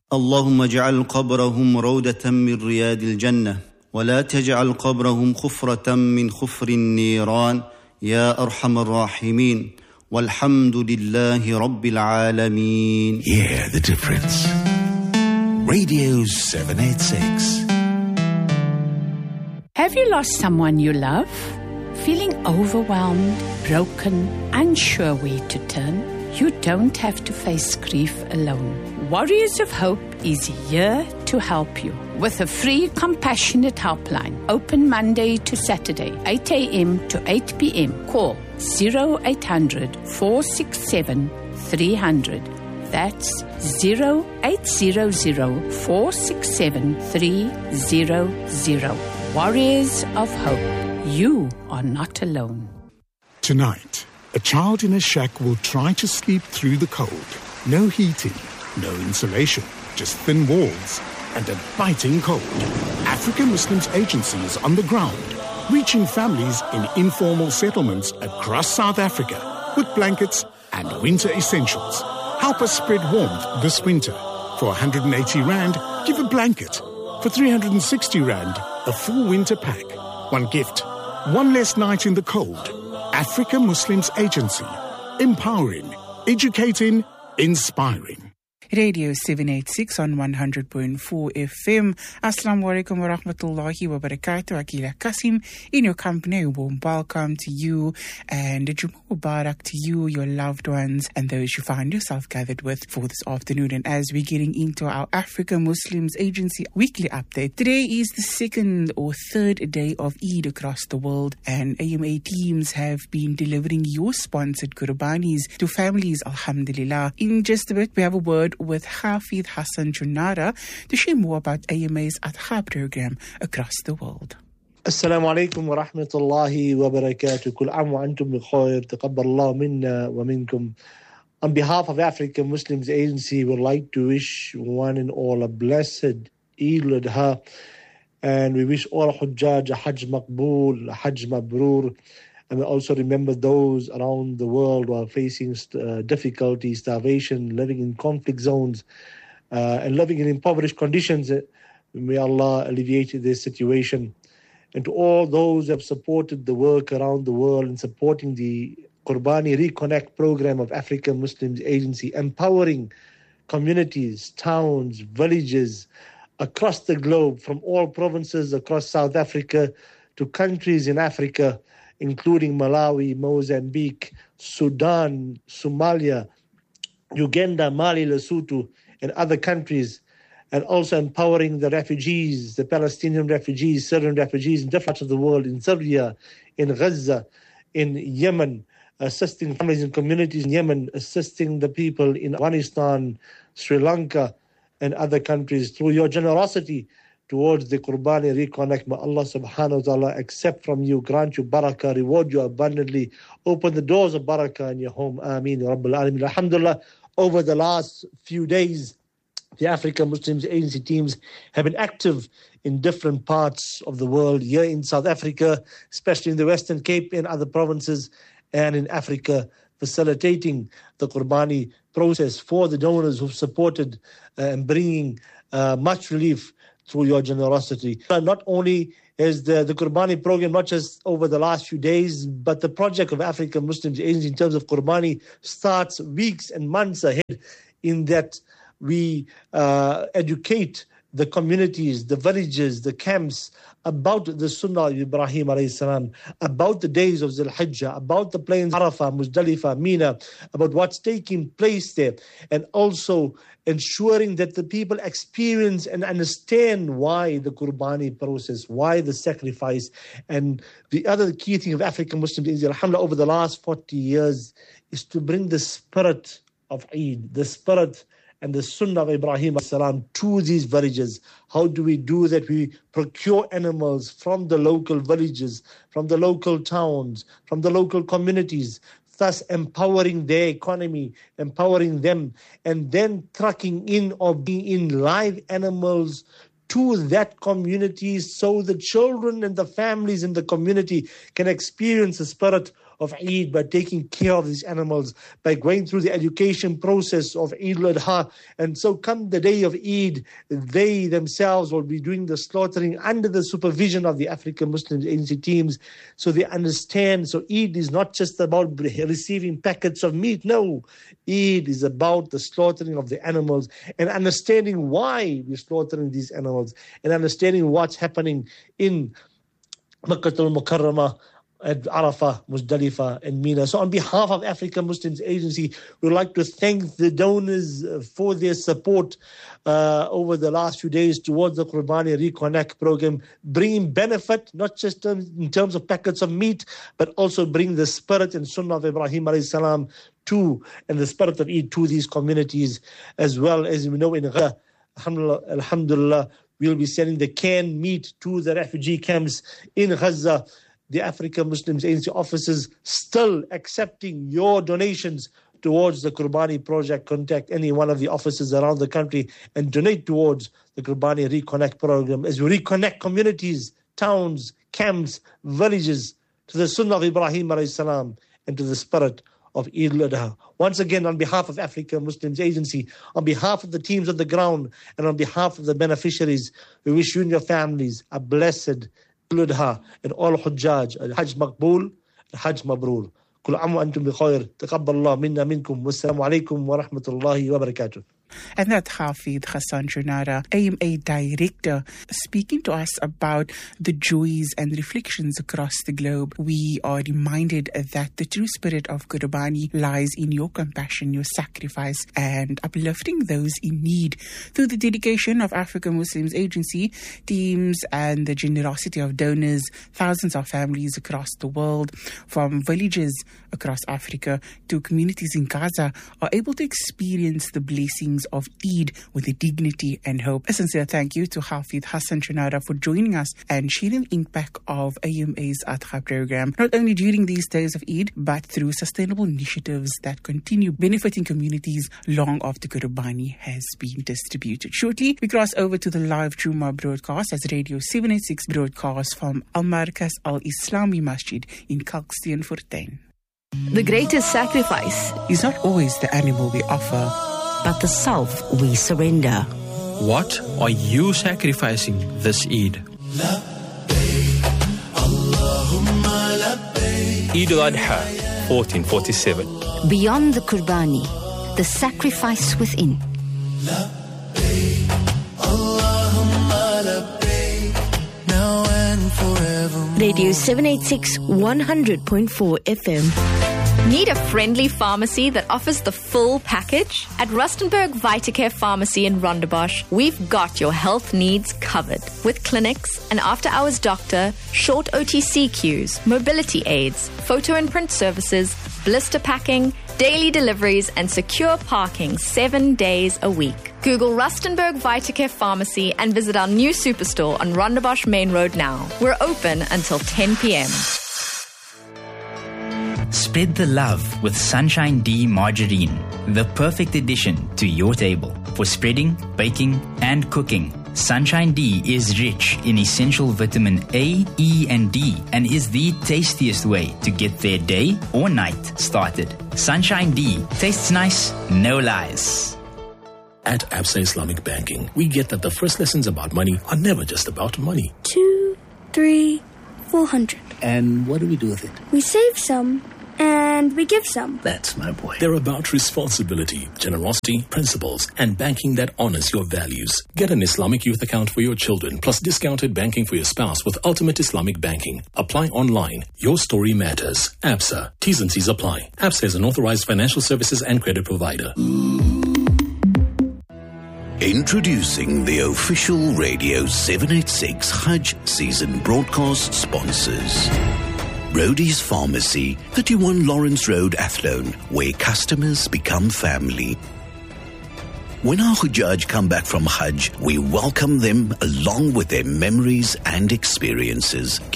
اللهم اجعل قبرهم روضة من رياض الجنة ولا تجعل قبرهم خفرة من خفر النيران يا أرحم الراحمين والحمد لله رب العالمين. Hear the difference. Radio 786. Have you lost someone you love? Feeling overwhelmed, broken, unsure where to turn? You don't have to face grief alone. Warriors of Hope is here to help you with a free compassionate helpline, open Monday to Saturday, 8 a.m. to 8 p.m. Call 0800 467 300. That's 0800 467 300. Warriors of Hope, you are not alone. Tonight, a child in a shack will try to sleep through the cold. No heating, no insulation, just thin walls and a biting cold. African Muslims Agency is on the ground, reaching families in informal settlements across South Africa with blankets and winter essentials. Help us spread warmth this winter. For 180 Rand, give a blanket. For 360 Rand, a full winter pack. One gift, one less night in the cold. Africa Muslims Agency. Empowering, educating, inspiring. Radio 786 on 100.4 FM. Assalamu alaikum wa rahmatullahi wa barakatuh. Akila Kasim in your company. A warm welcome to you and a Jummah Mubarak to you, your loved ones, and those you find yourself gathered with for this afternoon. And as we're getting into our Africa Muslims Agency weekly update, today is the second or third day of Eid across the world, and AMA teams have been delivering your sponsored Qurbanis to families, alhamdulillah. In just a bit, we have a word with Hafid Hassan Junara to share more about AMA's Adha program across the world. Assalamu alaikum wa rahmatullahi wa barakatuh. Kul am wa antum bi khair. Taqabbal Allah minna wa minkum. On behalf of Africa Muslims Agency, we would like to wish one and all a blessed Eid al-Adha, and we wish all Hujjaj a Hajj Maqbool, a Hajj Mabrur. And we also remember those around the world who are facing difficulty, starvation, living in conflict zones, and living in impoverished conditions. May Allah alleviate their situation. And to all those who have supported the work around the world and supporting the Qurbani Reconnect program of African Muslims Agency, empowering communities, towns, villages across the globe, from all provinces across South Africa to countries in Africa, including Malawi, Mozambique, Sudan, Somalia, Uganda, Mali, Lesotho, and other countries, and also empowering the refugees, the Palestinian refugees, Syrian refugees in different parts of the world, in Syria, in Gaza, in Yemen, assisting families and communities in Yemen, assisting the people in Afghanistan, Sri Lanka, and other countries. Through your generosity towards the Qurbani Reconnect, may Allah subhanahu wa ta'ala accept from you, grant you barakah, reward you abundantly, open the doors of barakah in your home. Ameen. Rabbil Alameen. Alhamdulillah, over the last few days, the Africa Muslims Agency teams have been active in different parts of the world, here in South Africa, especially in the Western Cape and other provinces, and in Africa, facilitating the Qurbani process for the donors who've supported and bringing much relief through your generosity. Not only is the Qurbani program, not just over the last few days, but the project of African Muslims Agency in terms of Qurbani starts weeks and months ahead, in that we educate the communities, the villages, the camps about the Sunnah of Ibrahim alayhi salam, about the days of Zul Hijjah, about the plains Arafah, Muzdalifah, Mina, about what's taking place there, and also ensuring that the people experience and understand why the Qurbani process, why the sacrifice. And the other key thing of African Muslims is, alhamdulillah, over the last 40 years, is to bring the spirit of Eid, the spirit and the Sunnah of Ibrahim salam to these villages. How do we do that? We procure animals from the local villages, from the local towns, from the local communities, thus empowering their economy, empowering them, and then trucking in or bringing in live animals to that community so the children and the families in the community can experience the spirit of Eid by taking care of these animals, by going through the education process of Eid al-Adha. And so come the day of Eid, they themselves will be doing the slaughtering under the supervision of the African Muslims Agency teams, so they understand. So Eid is not just about receiving packets of meat. No, Eid is about the slaughtering of the animals and understanding why we're slaughtering these animals and understanding what's happening in Makkah al-Mukarramah, at Arafah, Muzdalifah, and Mina. So on behalf of African Muslims Agency, we would like to thank the donors for their support over the last few days towards the Qurbani Reconnect program, bringing benefit, not just in terms of packets of meat, but also bring the spirit and sunnah of Ibrahim alayhi salam to, and the spirit of Eid to these communities, as well as we know in Gaza, alhamdulillah, we'll be sending the canned meat to the refugee camps in Gaza. The African Muslims Agency officers still accepting your donations towards the Qurbani project. Contact any one of the officers around the country and donate towards the Qurbani Reconnect program as we reconnect communities, towns, camps, villages to the Sunnah of Ibrahim alayhi salam and to the spirit of Eid al-Adha. Once again, on behalf of African Muslims Agency, on behalf of the teams on the ground, and on behalf of the beneficiaries, we wish you and your families a blessed Eid and all Hujjaj, Hajj Maqbool, Hajj Mabrur. Kul aam wa antum bi khair. Taqabbal Allah minna minkum. Wassalamu alaikum wa rahmatullahi wa barakatuh. And that Hafid Hassan Junara, AMA Director, speaking to us about the joys and reflections across the globe. We are reminded that the true spirit of Qurbani lies in your compassion, your sacrifice, and uplifting those in need through the dedication of African Muslims Agency teams and the generosity of donors. Thousands of families across the world, from villages across Africa to communities in Gaza, are able to experience the blessings of Eid with a dignity and hope. A sincere thank you to Hafid Hassan Junara for joining us and sharing the impact of AMA's Adha program, not only during these days of Eid, but through sustainable initiatives that continue benefiting communities long after Qurbani has been distributed. Shortly, we cross over to the live Jummah broadcast as Radio 786 broadcasts from Al Markaz Al Islami Masjid in Kalksteenfontein. The greatest sacrifice is not always the animal we offer, but the self we surrender. What are you sacrificing this Eid? Eid al-Adha, 1447. Beyond the Qurbani, the sacrifice within. Radio 786 100.4 FM. Need a friendly pharmacy that offers the full package? At Rustenburg Vitacare Pharmacy in Rondebosch, we've got your health needs covered. With clinics, an after-hours doctor, short OTC queues, mobility aids, photo and print services, blister packing, daily deliveries, and secure parking 7 days a week. Google Rustenburg Vitacare Pharmacy and visit our new superstore on Rondebosch Main Road now. We're open until 10 p.m. Spread the love with Sunshine D margarine, the perfect addition to your table for spreading, baking, and cooking. Sunshine D is rich in essential vitamin A, E, and D and is the tastiest way to get their day or night started. Sunshine D tastes nice, no lies. At Absa Islamic Banking, we get that the first lessons about money are never just about money. 2, 3, 400. And what do we do with it? We save some. And we give some. That's my boy. They're about responsibility, generosity, principles, and banking that honors your values. Get an Islamic youth account for your children, plus discounted banking for your spouse with Ultimate Islamic Banking. Apply online. Your story matters. ABSA. T's and C's apply. ABSA is an authorized financial services and credit provider. Introducing the official Radio 786 Hajj season broadcast sponsors. Rhodey's Pharmacy, 31 Lawrence Road, Athlone, where customers become family. When our Hujjaj come back from Hajj, we welcome them along with their memories and experiences.